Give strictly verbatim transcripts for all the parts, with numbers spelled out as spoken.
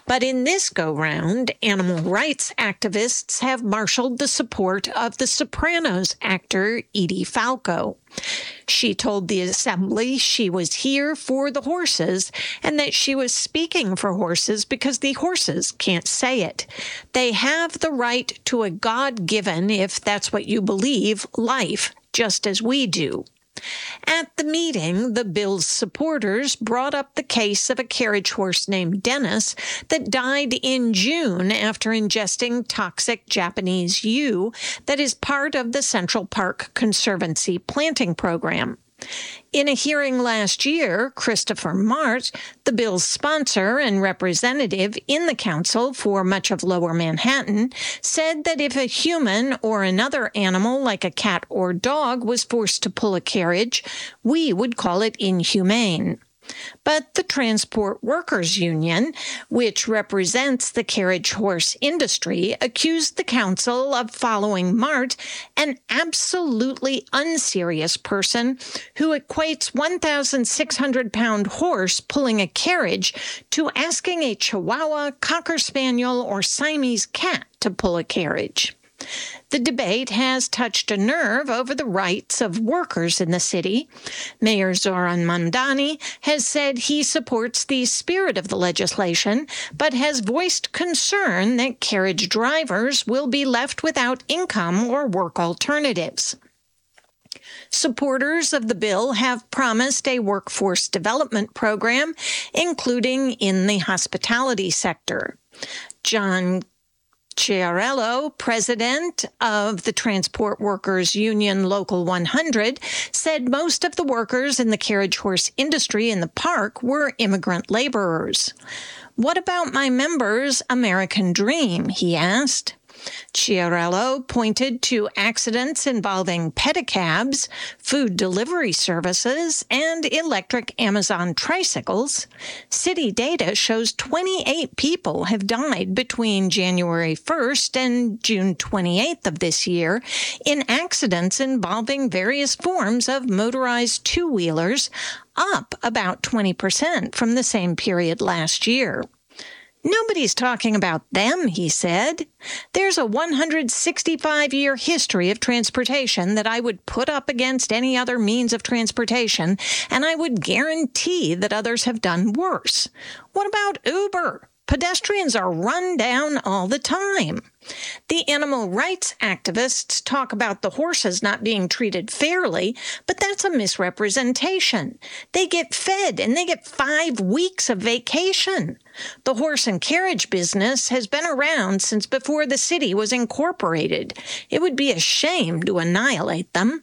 But in this go-round, animal rights activists have marshaled the support of the Sopranos actor Edie Falco. She told the assembly she was here for the horses and that she was speaking for horses because the horses can't say it. They have the right to a God-given, if that's what you believe, life, just as we do. At the meeting, the bill's supporters brought up the case of a carriage horse named Dennis that died in June after ingesting toxic Japanese yew that is part of the Central Park Conservancy planting program. In a hearing last year, Christopher Mart, the bill's sponsor and representative in the council for much of Lower Manhattan, said that if a human or another animal like a cat or dog was forced to pull a carriage, we would call it inhumane. But the Transport Workers Union, which represents the carriage horse industry, accused the council of following Mart, an absolutely unserious person who equates one thousand six hundred pound horse pulling a carriage to asking a Chihuahua, Cocker Spaniel, or Siamese cat to pull a carriage. The debate has touched a nerve over the rights of workers in the city. Mayor Zoran Mamdani has said he supports the spirit of the legislation, but has voiced concern that carriage drivers will be left without income or work alternatives. Supporters of the bill have promised a workforce development program, including in the hospitality sector. John Chiarello, president of the Transport Workers Union Local one hundred, said most of the workers in the carriage horse industry in the park were immigrant laborers. "What about my members' American dream?" he asked. Chiarello pointed to accidents involving pedicabs, food delivery services, and electric Amazon tricycles. City data shows twenty-eight people have died between January first and June twenty-eighth of this year in accidents involving various forms of motorized two-wheelers, up about twenty percent from the same period last year. "Nobody's talking about them," he said. "There's a one hundred sixty-five year history of transportation that I would put up against any other means of transportation, and I would guarantee that others have done worse. What about Uber? Pedestrians are run down all the time." The animal rights activists talk about the horses not being treated fairly, but that's a misrepresentation. They get fed and they get five weeks of vacation. The horse and carriage business has been around since before the city was incorporated. It would be a shame to annihilate them.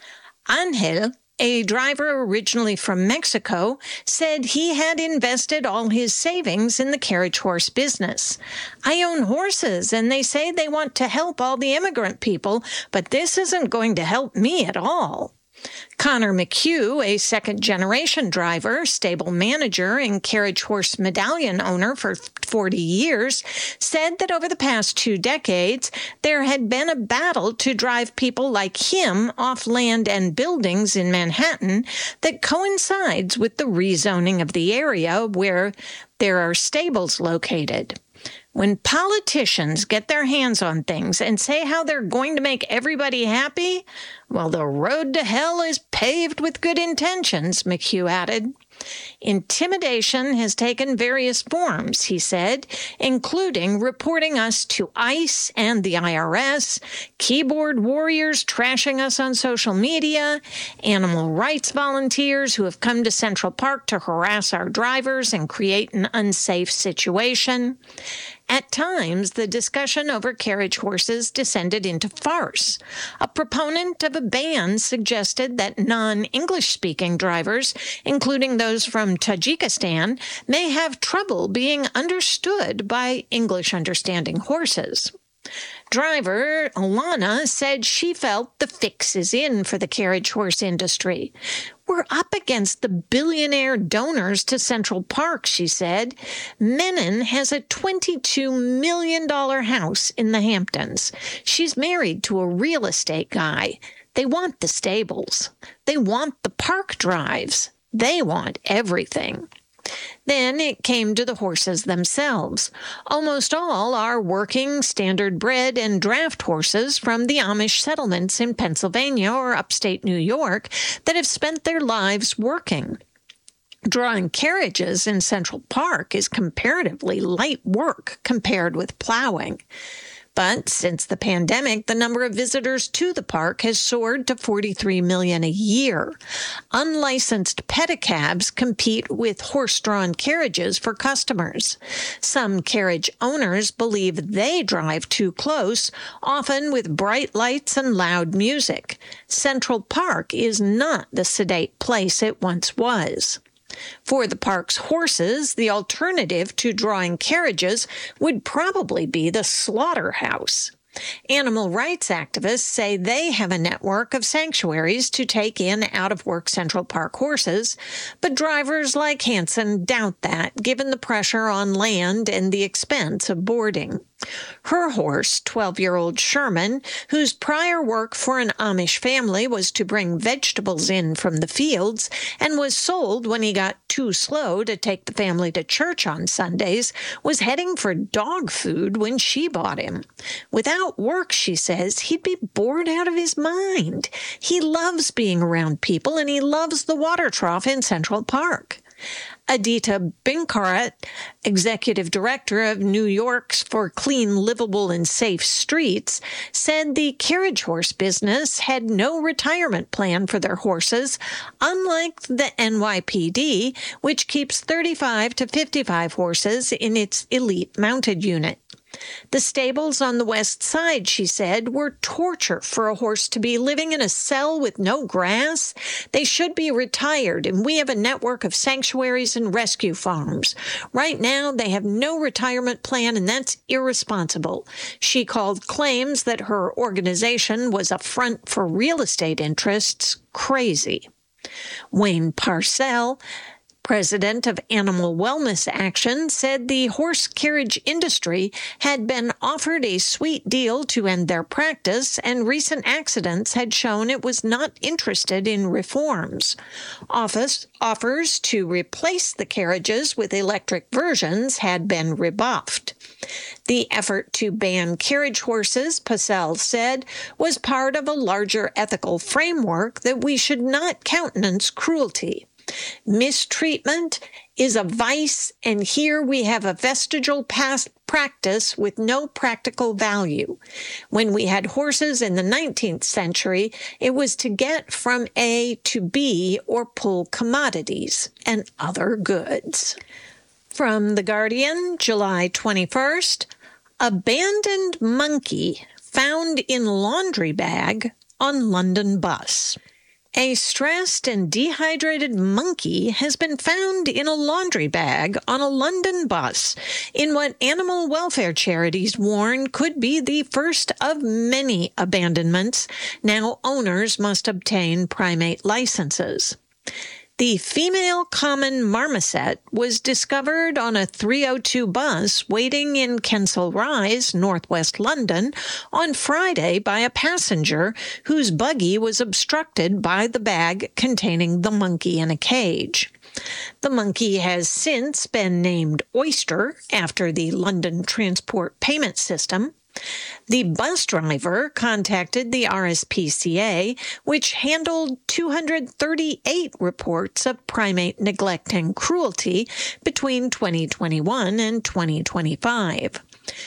Angel, a driver originally from Mexico, said he had invested all his savings in the carriage horse business. "I own horses, and they say they want to help all the immigrant people, but this isn't going to help me at all." Connor McHugh, a second-generation driver, stable manager, and carriage horse medallion owner for forty years, said that over the past two decades, there had been a battle to drive people like him off land and buildings in Manhattan that coincides with the rezoning of the area where there are stables located. When politicians get their hands on things and say how they're going to make everybody happy, well, the road to hell is paved with good intentions, McHugh added. "Intimidation has taken various forms," he said, including reporting us to ICE and the I R S, keyboard warriors trashing us on social media, animal rights volunteers who have come to Central Park to harass our drivers and create an unsafe situation. At times, the discussion over carriage horses descended into farce. A proponent of a ban suggested that non-English-speaking drivers, including those from Tajikistan, may have trouble being understood by English-understanding horses. Driver Alana said she felt the fix is in for the carriage horse industry. "We're up against the billionaire donors to Central Park," she said. "Menon has a twenty-two million dollars house in the Hamptons. She's married to a real estate guy. They want the stables. They want the park drives. They want everything." Then it came to the horses themselves. Almost all are working standard bred and draft horses from the Amish settlements in Pennsylvania or upstate New York that have spent their lives working. Drawing carriages in Central Park is comparatively light work compared with plowing. But since the pandemic, the number of visitors to the park has soared to forty-three million a year. Unlicensed pedicabs compete with horse-drawn carriages for customers. Some carriage owners believe they drive too close, often with bright lights and loud music. Central Park is not the sedate place it once was. For the park's horses, the alternative to drawing carriages would probably be the slaughterhouse. Animal rights activists say they have a network of sanctuaries to take in out-of-work Central Park horses, but drivers like Hansen doubt that, given the pressure on land and the expense of boarding. Her horse, twelve-year-old Sherman, whose prior work for an Amish family was to bring vegetables in from the fields and was sold when he got too slow to take the family to church on Sundays, was heading for dog food when she bought him. Without work, she says, he'd be bored out of his mind. He loves being around people, and he loves the water trough in Central Park. Adita Binkarat, executive director of New York's for Clean, Livable, and Safe Streets, said the carriage horse business had no retirement plan for their horses, unlike the N Y P D, which keeps thirty-five to fifty-five horses in its elite mounted unit. The stables on the west side, she said, were torture for a horse to be living in a cell with no grass. They should be retired, and we have a network of sanctuaries and rescue farms. Right now, they have no retirement plan, and that's irresponsible. She called claims that her organization was a front for real estate interests crazy. Wayne Parcell, president of Animal Wellness Action, said the horse carriage industry had been offered a sweet deal to end their practice, and recent accidents had shown it was not interested in reforms. Office offers to replace the carriages with electric versions had been rebuffed. The effort to ban carriage horses, Parcell said, was part of a larger ethical framework that we should not countenance cruelty. Mistreatment is a vice, and here we have a vestigial past practice with no practical value. When we had horses in the nineteenth century, it was to get from A to B or pull commodities and other goods. From The Guardian, July twenty-first, abandoned monkey found in laundry bag on London bus. A stressed and dehydrated monkey has been found in a laundry bag on a London bus in what animal welfare charities warn could be the first of many abandonments. Now owners must obtain primate licenses. The female common marmoset was discovered on a three oh two bus waiting in Kensal Rise, northwest London, on Friday by a passenger whose buggy was obstructed by the bag containing the monkey in a cage. The monkey has since been named Oyster after the London Transport Payment System. The bus driver contacted the R S P C A, which handled two hundred thirty-eight reports of primate neglect and cruelty between twenty twenty-one and twenty twenty-five.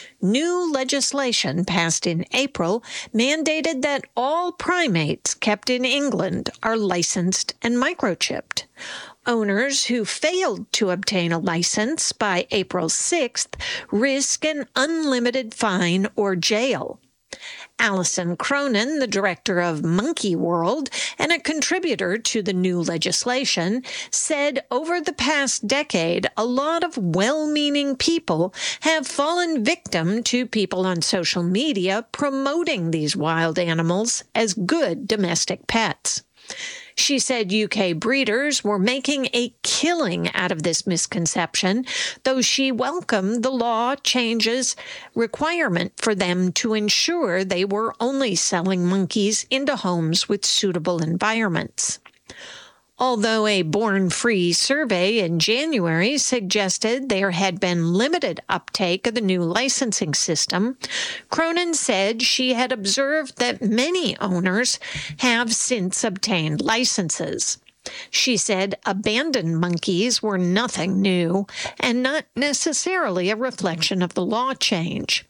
New legislation passed in April mandated that all primates kept in England are licensed and microchipped. Owners who failed to obtain a license by April sixth risk an unlimited fine or jail. Alison Cronin, the director of Monkey World and a contributor to the new legislation, said over the past decade, a lot of well-meaning people have fallen victim to people on social media promoting these wild animals as good domestic pets. She said U K breeders were making a killing out of this misconception, though she welcomed the law changes requirement for them to ensure they were only selling monkeys into homes with suitable environments. Although a Born Free survey in January suggested there had been limited uptake of the new licensing system, Cronin said she had observed that many owners have since obtained licenses. She said abandoned monkeys were nothing new and not necessarily a reflection of the law change.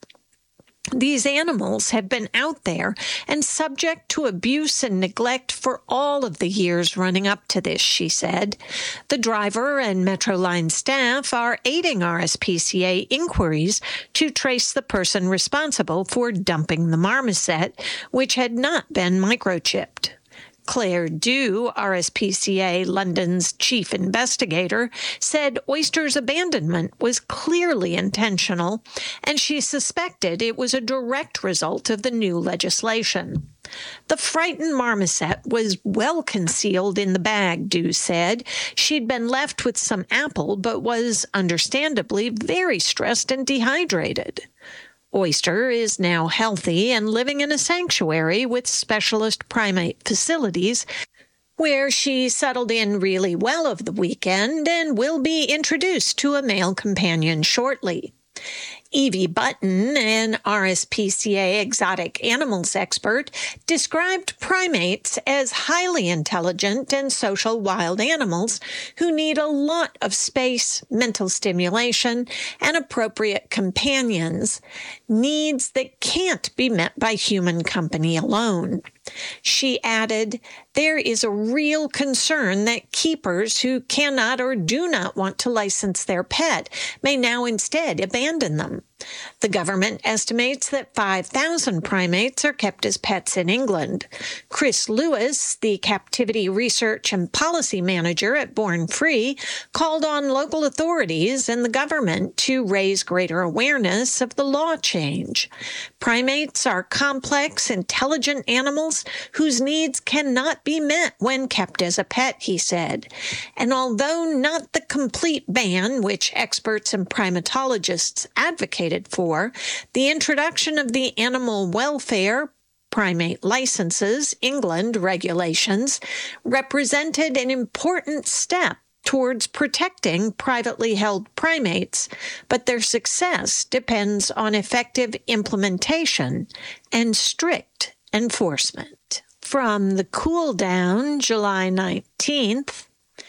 These animals have been out there and subject to abuse and neglect for all of the years running up to this, she said. The driver and Metroline staff are aiding R S P C A inquiries to trace the person responsible for dumping the marmoset, which had not been microchipped. Claire Dew, R S P C A London's chief investigator, said Oyster's abandonment was clearly intentional, and she suspected it was a direct result of the new legislation. The frightened marmoset was well concealed in the bag, Dew said. She'd been left with some apple, but was understandably very stressed and dehydrated. Oyster is now healthy and living in a sanctuary with specialist primate facilities, where she settled in really well over the weekend and will be introduced to a male companion shortly. Evie Button, an R S P C A exotic animals expert, described primates as highly intelligent and social wild animals who need a lot of space, mental stimulation, and appropriate companions, needs that can't be met by human company alone. She added, there is a real concern that keepers who cannot or do not want to license their pet may now instead abandon them. The government estimates that five thousand primates are kept as pets in England. Chris Lewis, the captivity research and policy manager at Born Free, called on local authorities and the government to raise greater awareness of the law change. Primates are complex, intelligent animals whose needs cannot be met when kept as a pet, he said. And although not the complete ban, which experts and primatologists advocated for, the introduction of the Animal Welfare Primate Licenses England regulations represented an important step towards protecting privately held primates, but their success depends on effective implementation and strict enforcement. From the Cool Down, July nineteenth,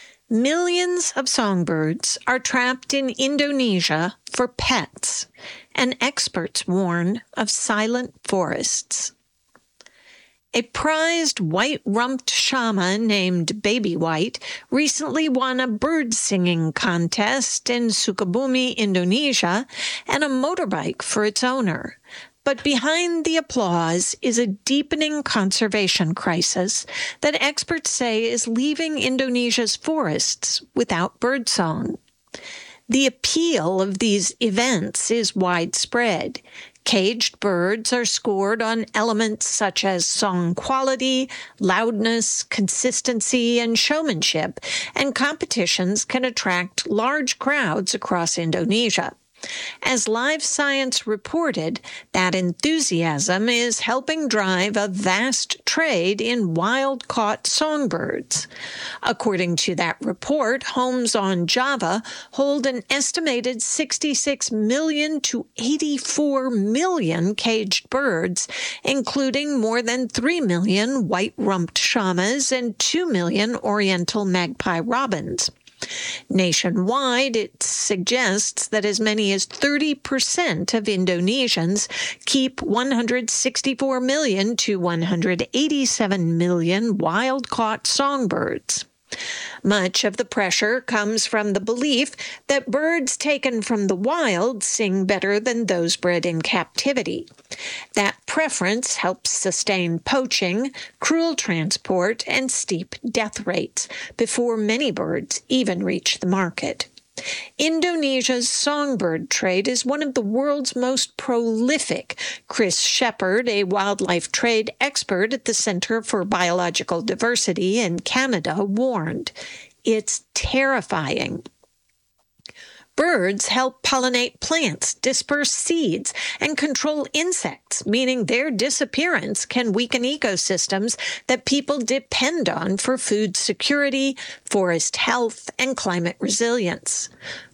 millions of songbirds are trapped in Indonesia for pets, and experts warn of silent forests. A prized white-rumped shama named Baby White recently won a bird singing contest in Sukabumi, Indonesia, and a motorbike for its owner. But behind the applause is a deepening conservation crisis that experts say is leaving Indonesia's forests without birdsong. The appeal of these events is widespread. Caged birds are scored on elements such as song quality, loudness, consistency, and showmanship, and competitions can attract large crowds across Indonesia. As Live Science reported, that enthusiasm is helping drive a vast trade in wild-caught songbirds. According to that report, homes on Java hold an estimated sixty-six million to eighty-four million caged birds, including more than three million white-rumped shamas and two million oriental magpie robins. Nationwide, it suggests that as many as thirty percent of Indonesians keep one hundred sixty-four million to one hundred eighty-seven million wild-caught songbirds. Much of the pressure comes from the belief that birds taken from the wild sing better than those bred in captivity. That preference helps sustain poaching, cruel transport, and steep death rates before many birds even reach the market. Indonesia's songbird trade is one of the world's most prolific. Chris Shepard, a wildlife trade expert at the Center for Biological Diversity in Canada, warned, "It's terrifying." Birds help pollinate plants, disperse seeds, and control insects, meaning their disappearance can weaken ecosystems that people depend on for food security, forest health, and climate resilience.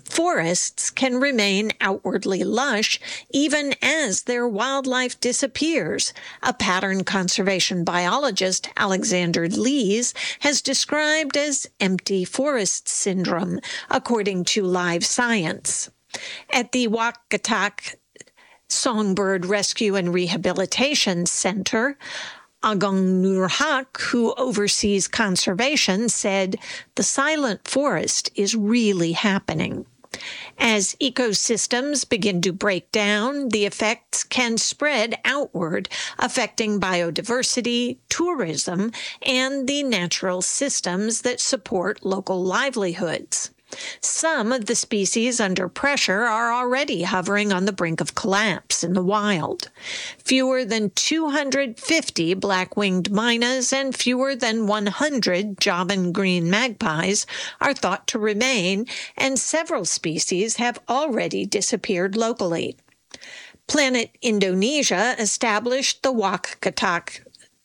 Forests can remain outwardly lush even as their wildlife disappears, a pattern conservation biologist, Alexander Lees, has described as empty forest syndrome, according to Live Science. At the Wakatak Songbird Rescue and Rehabilitation Center, Agong Nurhak, who oversees conservation, said, "The silent forest is really happening." As ecosystems begin to break down, the effects can spread outward, affecting biodiversity, tourism, and the natural systems that support local livelihoods. Some of the species under pressure are already hovering on the brink of collapse in the wild. Fewer than two hundred fifty black-winged mynas and fewer than one hundred Javan green magpies are thought to remain, and several species have already disappeared locally. Planet Indonesia established the Wakatak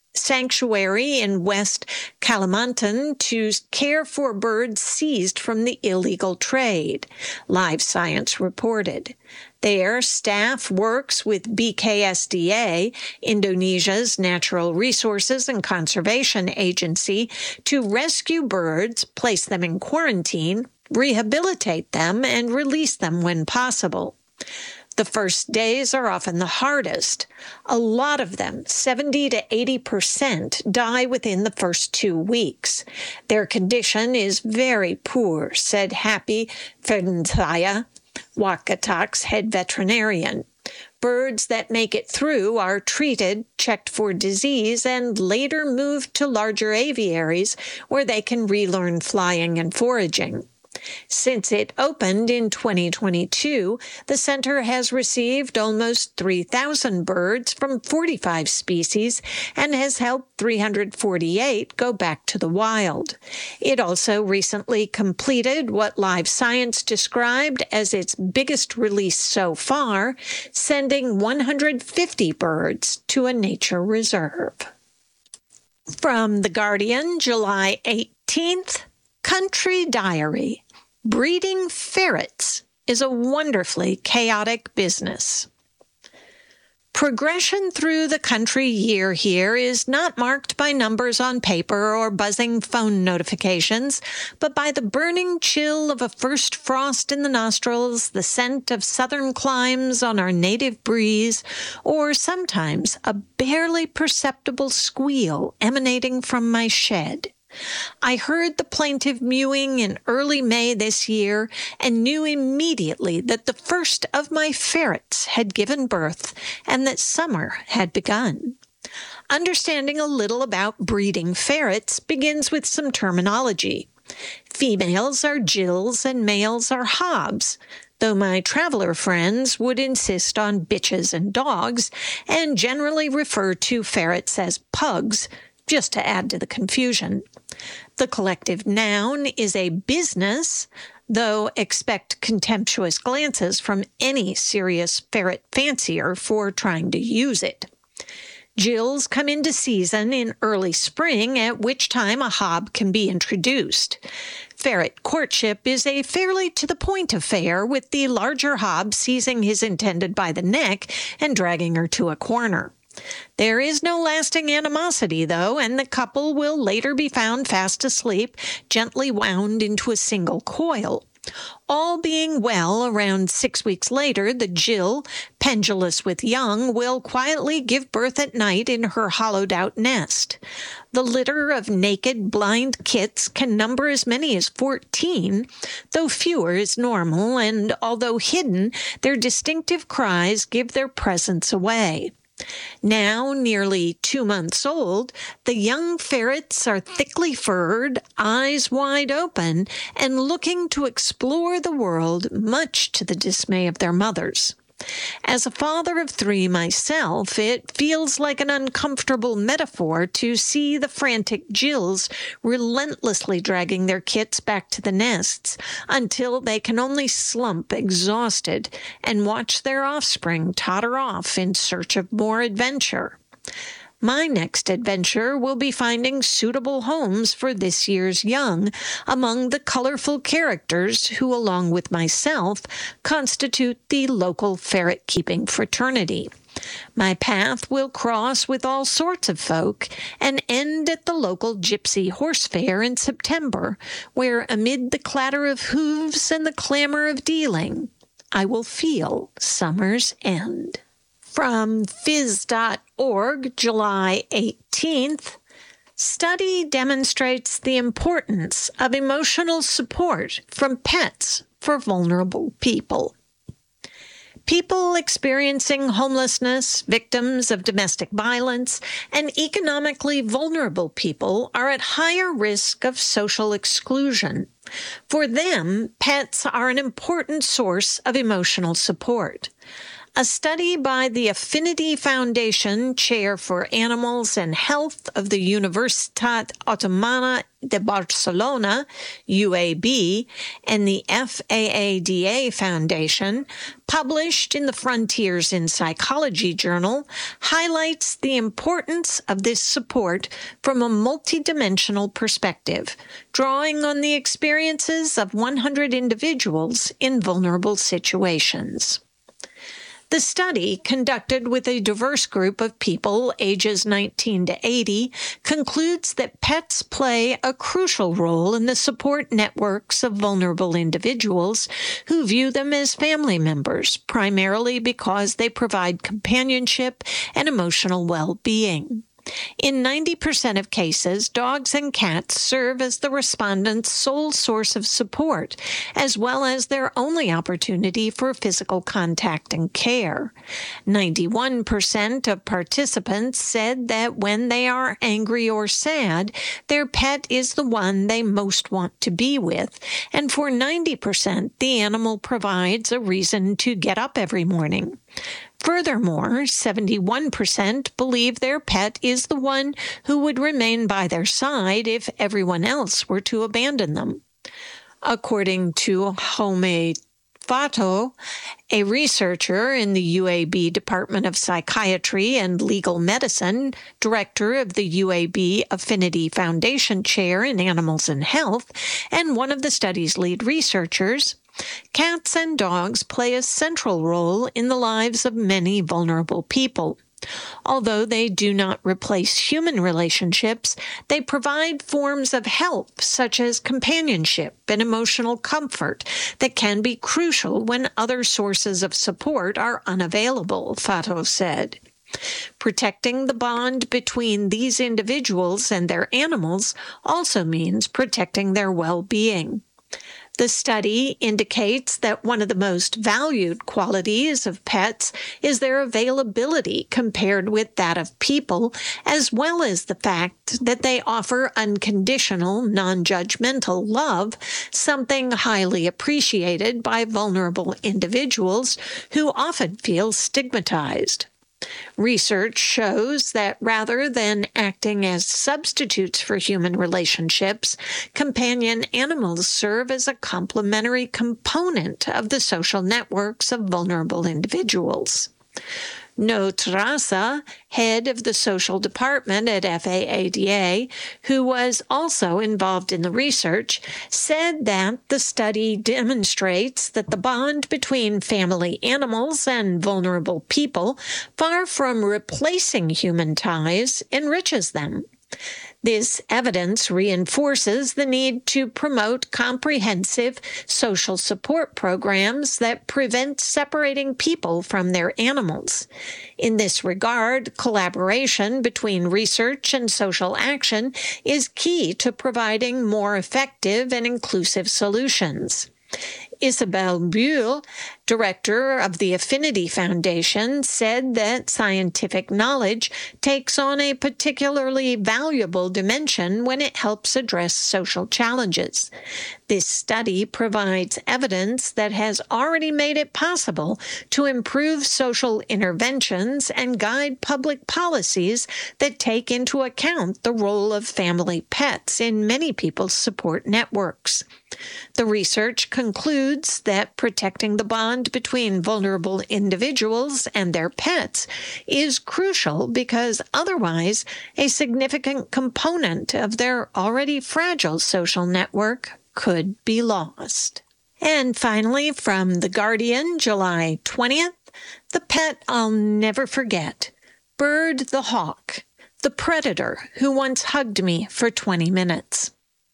Sanctuary in West Kalimantan to care for birds seized from the illegal trade, Live Science reported. There, staff works with B K S D A, Indonesia's Natural Resources and Conservation Agency, to rescue birds, place them in quarantine, rehabilitate them, and release them when possible. The first days are often the hardest. A lot of them, seventy to eighty percent, die within the first two weeks. Their condition is very poor, said Happy Fernthaya, Wakatak's head veterinarian. Birds that make it through are treated, checked for disease, and later moved to larger aviaries where they can relearn flying and foraging. Since it opened in twenty twenty-two, the center has received almost three thousand birds from forty-five species and has helped three hundred forty-eight go back to the wild. It also recently completed what Live Science described as its biggest release so far, sending one hundred fifty birds to a nature reserve. From The Guardian, July eighteenth, Country Diary. Breeding ferrets is a wonderfully chaotic business. Progression through the country year here is not marked by numbers on paper or buzzing phone notifications, but by the burning chill of a first frost in the nostrils, the scent of southern climes on our native breeze, or sometimes a barely perceptible squeal emanating from my shed. I heard the plaintive mewing in early May this year and knew immediately that the first of my ferrets had given birth and that summer had begun. Understanding a little about breeding ferrets begins with some terminology. Females are Jills and males are Hobbs, though my traveler friends would insist on bitches and dogs and generally refer to ferrets as pugs, just to add to the confusion. The collective noun is a business, though expect contemptuous glances from any serious ferret fancier for trying to use it. Jills come into season in early spring, at which time a hob can be introduced. Ferret courtship is a fairly to-the-point affair, with the larger hob seizing his intended by the neck and dragging her to a corner. There is no lasting animosity, though, and the couple will later be found fast asleep, gently wound into a single coil. All being well, around six weeks later, the Jill, pendulous with young, will quietly give birth at night in her hollowed-out nest. The litter of naked, blind kits can number as many as fourteen, though fewer is normal, and although hidden, their distinctive cries give their presence away. Now nearly two months old, the young ferrets are thickly furred, eyes wide open, and looking to explore the world, much to the dismay of their mothers. As a father of three myself, it feels like an uncomfortable metaphor to see the frantic Jills relentlessly dragging their kits back to the nests until they can only slump exhausted and watch their offspring totter off in search of more adventure. My next adventure will be finding suitable homes for this year's young among the colorful characters who, along with myself, constitute the local ferret-keeping fraternity. My path will cross with all sorts of folk and end at the local gypsy horse fair in September, where amid the clatter of hooves and the clamor of dealing, I will feel summer's end. From phys dot org, July eighteenth, study demonstrates the importance of emotional support from pets for vulnerable people. People experiencing homelessness, victims of domestic violence, and economically vulnerable people are at higher risk of social exclusion. For them, pets are an important source of emotional support. A study by the Affinity Foundation Chair for Animals and Health of the Universitat Otomana de Barcelona, U A B, and the F A A D A Foundation, published in the Frontiers in Psychology journal, highlights the importance of this support from a multidimensional perspective, drawing on the experiences of one hundred individuals in vulnerable situations. The study, conducted with a diverse group of people ages nineteen to eighty, concludes that pets play a crucial role in the support networks of vulnerable individuals who view them as family members, primarily because they provide companionship and emotional well-being. In ninety percent of cases, dogs and cats serve as the respondent's sole source of support, as well as their only opportunity for physical contact and care. ninety-one percent of participants said that when they are angry or sad, their pet is the one they most want to be with, and for ninety percent, the animal provides a reason to get up every morning. Furthermore, seventy-one percent believe their pet is the one who would remain by their side if everyone else were to abandon them. According to Jaume Fatto, a researcher in the U A B Department of Psychiatry and Legal Medicine, director of the U A B Affinity Foundation Chair in Animals and Health, and one of the study's lead researchers, cats and dogs play a central role in the lives of many vulnerable people. Although they do not replace human relationships, they provide forms of help such as companionship and emotional comfort that can be crucial when other sources of support are unavailable, Fatto said. Protecting the bond between these individuals and their animals also means protecting their well-being. The study indicates that one of the most valued qualities of pets is their availability compared with that of people, as well as the fact that they offer unconditional, non-judgmental love, something highly appreciated by vulnerable individuals who often feel stigmatized. Research shows that rather than acting as substitutes for human relationships, companion animals serve as a complementary component of the social networks of vulnerable individuals. No Terraza, head of the social department at F A A D A, who was also involved in the research, said that the study demonstrates that the bond between family animals and vulnerable people, far from replacing human ties, enriches them. This evidence reinforces the need to promote comprehensive social support programs that prevent separating people from their animals. In this regard, collaboration between research and social action is key to providing more effective and inclusive solutions. Isabelle Buhl, director of the Affinity Foundation, said that scientific knowledge takes on a particularly valuable dimension when it helps address social challenges. This study provides evidence that has already made it possible to improve social interventions and guide public policies that take into account the role of family pets in many people's support networks. The research concludes that protecting the bond between vulnerable individuals and their pets is crucial because otherwise a significant component of their already fragile social network could be lost. And finally, from The Guardian, July twentieth, the pet I'll never forget, Bird the hawk, the predator who once hugged me for twenty minutes.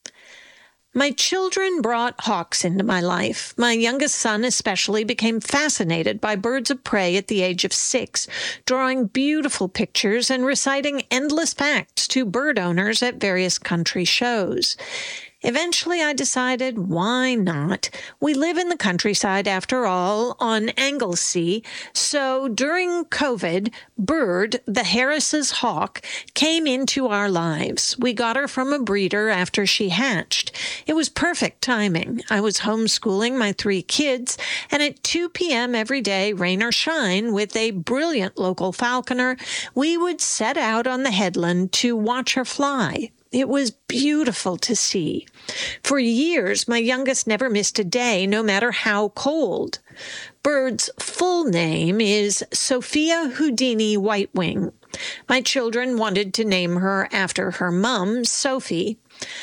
My children brought hawks into my life. My youngest son especially became fascinated by birds of prey at the age of six, drawing beautiful pictures and reciting endless facts to bird owners at various country shows. Eventually, I decided, why not? We live in the countryside, after all, on Anglesey, so during COVID, Bird, the Harris's hawk, came into our lives. We got her from a breeder after she hatched. It was perfect timing. I was homeschooling my three kids, and at two p.m. every day, rain or shine, with a brilliant local falconer, we would set out on the headland to watch her fly. It was beautiful to see. For years, my youngest never missed a day, no matter how cold. Bird's full name is Sophia Houdini Whitewing. My children wanted to name her after her mum, Sophie.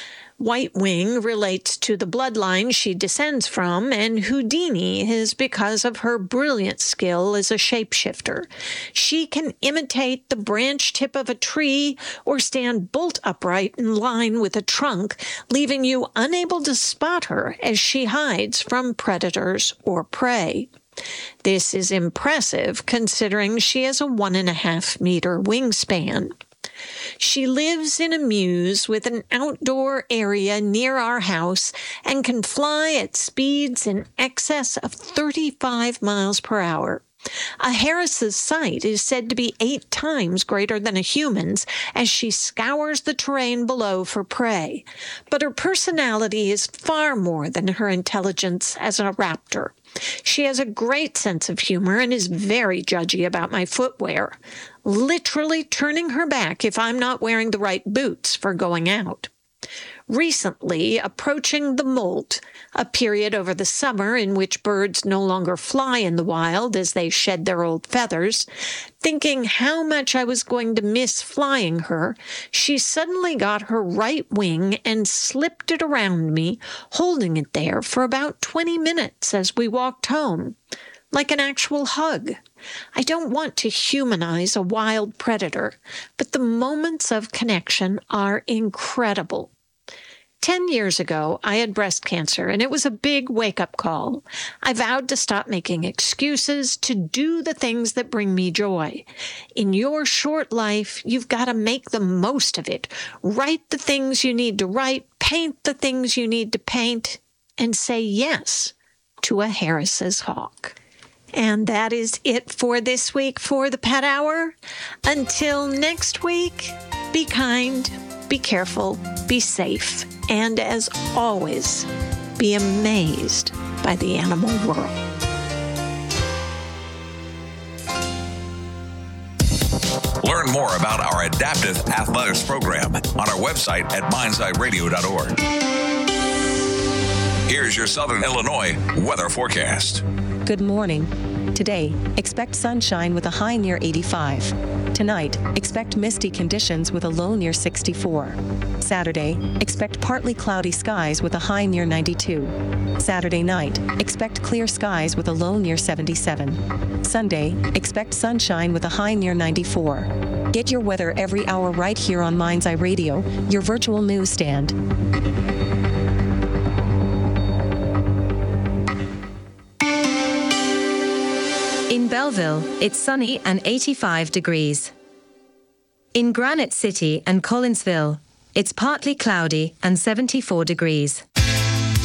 Whitewing relates to the bloodline she descends from, and Houdini is because of her brilliant skill as a shapeshifter. She can imitate the branch tip of a tree or stand bolt upright in line with a trunk, leaving you unable to spot her as she hides from predators or prey. This is impressive considering she has a one and a half meter wingspan. She lives in a mews with an outdoor area near our house and can fly at speeds in excess of thirty-five miles per hour. A Harris's sight is said to be eight times greater than a human's as she scours the terrain below for prey. But her personality is far more than her intelligence as a raptor. She has a great sense of humor and is very judgy about my footwear, literally turning her back if I'm not wearing the right boots for going out. Recently, approaching the molt, a period over the summer in which birds no longer fly in the wild as they shed their old feathers, thinking how much I was going to miss flying her, she suddenly got her right wing and slipped it around me, holding it there for about twenty minutes as we walked home, like an actual hug. I don't want to humanize a wild predator, but the moments of connection are incredible. Ten years ago, I had breast cancer, and it was a big wake-up call. I vowed to stop making excuses, to do the things that bring me joy. In your short life, you've got to make the most of it. Write the things you need to write, paint the things you need to paint, and say yes to a Harris's hawk. And that is it for this week for the Pet Hour. Until next week, be kind, be careful, be safe, and as always, be amazed by the animal world. Learn more about our Adaptive Athletics program on our website at minds eye radio dot org. Here's your Southern Illinois weather forecast. Good morning. Today, expect sunshine with a high near eighty-five. Tonight, expect misty conditions with a low near sixty-four. Saturday, expect partly cloudy skies with a high near ninety-two. Saturday night, expect clear skies with a low near seventy-seven. Sunday, expect sunshine with a high near ninety-four. Get your weather every hour right here on Mind's Eye Radio, your virtual newsstand. In Belleville, it's sunny and eighty-five degrees. In Granite City and Collinsville, it's partly cloudy and seventy-four degrees.